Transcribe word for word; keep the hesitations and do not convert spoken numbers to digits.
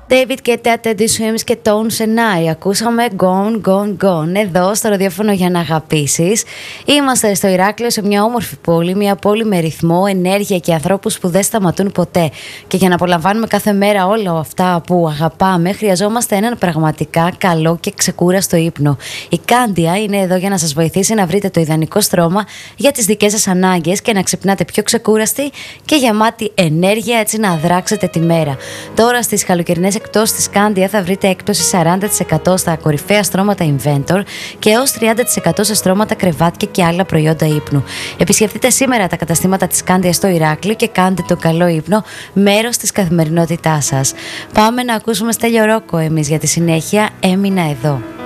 David Guetta, Teddy Swims και Tones and I. Ακούσαμε Gone, Gone, Gone εδώ στο ραδιόφωνο για να αγαπήσεις. Είμαστε στο Ηράκλειο, σε μια όμορφη πόλη, μια πόλη με ρυθμό, ενέργεια και ανθρώπους που δεν σταματούν ποτέ. Και για να απολαμβάνουμε κάθε μέρα όλα αυτά που αγαπάμε, χρειαζόμαστε έναν πραγματικά καλό και ξεκούραστο ύπνο. Η Κάνδια είναι εδώ για να σας βοηθήσει να βρείτε το ιδανικό στρώμα για τις δικές σας ανάγκες και να ξυπνάτε πιο ξεκούραστοι και γεμάτη ενέργεια, έτσι να δράξετε τη μέρα. Τώρα στις καλοκαιρινές εκτός της Κάνδια θα βρείτε έκπτωση σαράντα τοις εκατό στα κορυφαία στρώματα Inventor και έως τριάντα τοις εκατό σε στρώματα, κρεβάτια και άλλα προϊόντα ύπνου. Επισκεφτείτε σήμερα τα καταστήματα της Κάνδια στο Ηράκλειο και κάντε το καλό ύπνο μέρος της καθημερινότητάς σας. Πάμε να ακούσουμε Στέλιο Ρόκο εμείς, για τη συνέχεια. Έμεινα εδώ.